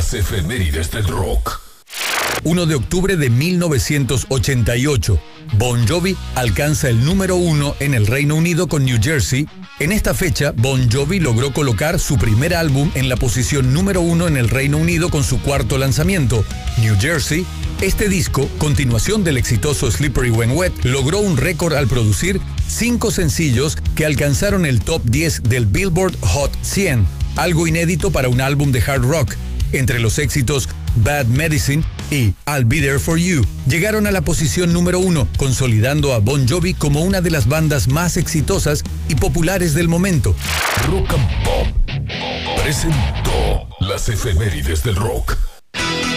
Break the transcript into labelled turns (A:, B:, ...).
A: Las efemérides del rock.
B: 1 de octubre de 1988, Bon Jovi alcanza el número 1 en el Reino Unido con New Jersey. En esta fecha, Bon Jovi logró colocar su primer álbum en la posición número 1 en el Reino Unido con su cuarto lanzamiento, New Jersey. Este disco, continuación del exitoso Slippery When Wet, logró un récord al producir 5 sencillos que alcanzaron el top 10 del Billboard Hot 100, algo inédito para un álbum de hard rock. Entre los éxitos Bad Medicine y I'll Be There For You llegaron a la posición número 1, consolidando a Bon Jovi como una de las bandas más exitosas y populares del momento.
A: Rock and Pop presentó las efemérides del rock.